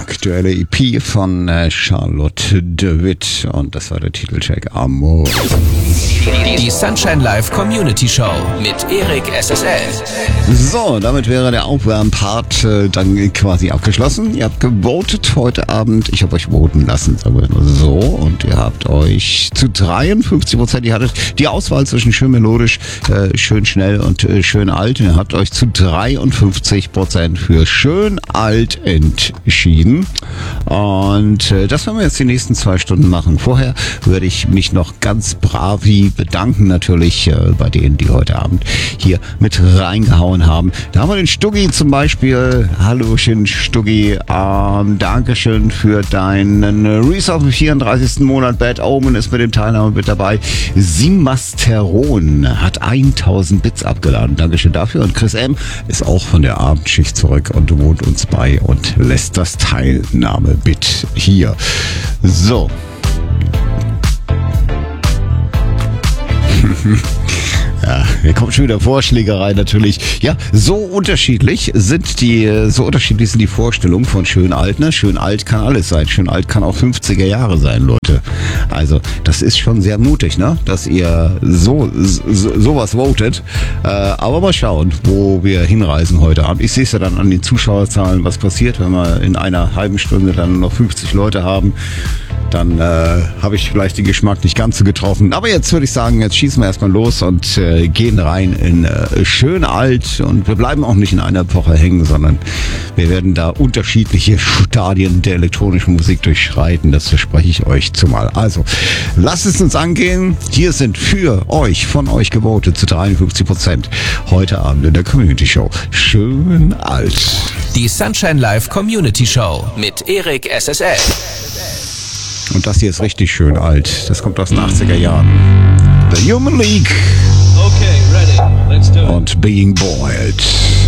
aktuelle EP von Charlotte de Witt und das war der Titeltrack Amor. Die Sunshine Live Community Show mit Erik SSL. So, damit wäre der Aufwärmpart dann quasi abgeschlossen. Ihr habt gewotet heute Abend. Ich habe euch voten lassen, sagen wir nur so. Und ihr habt euch zu 53%, ihr hattet die Auswahl zwischen schön melodisch, schön schnell und schön alt. Ihr habt euch zu 53% für schön alt entschieden. Und das werden wir jetzt die nächsten 2 Stunden machen. Vorher würde ich mich noch ganz bravi bedanken natürlich bei denen, die heute Abend hier mit reingehauen haben. Da haben wir den Stuggi zum Beispiel. Hallöchen Stuggi. Dankeschön für deinen Resort im 34. Monat. Bad Omen ist mit dem Teilnahme mit dabei. Simasteron hat 1000 Bits abgeladen. Dankeschön dafür. Und Chris M. ist auch von der Abendschicht zurück und wohnt uns bei und lässt das Teilnahme-Bit hier. So. Ja, hier kommt schon wieder Vorschlägerei natürlich. Ja, so unterschiedlich sind die Vorstellungen von schön alt. Ne? Schön alt kann alles sein. Schön alt kann auch 50er Jahre sein, Leute. Also, das ist schon sehr mutig, ne? Dass ihr sowas votet. Aber mal schauen, wo wir hinreisen heute Abend. Ich sehe es ja dann an den Zuschauerzahlen, was passiert, wenn wir in einer halben Stunde dann noch 50 Leute haben. Dann habe ich vielleicht den Geschmack nicht ganz so getroffen. Aber jetzt würde ich sagen, jetzt schießen wir erstmal los und gehen rein in schön alt. Und wir bleiben auch nicht in einer Epoche hängen, sondern wir werden da unterschiedliche Stadien der elektronischen Musik durchschreiten. Das verspreche ich euch zumal. Also, lasst es uns angehen. Hier sind für euch, von euch gewotet zu 53% heute Abend in der Community Show. Schön alt. Die Sunshine Live Community Show mit Erik SSL. Und das hier ist richtig schön alt. Das kommt aus den 80er Jahren. The Human League. Okay, ready. Let's do it. Und Being Boiled.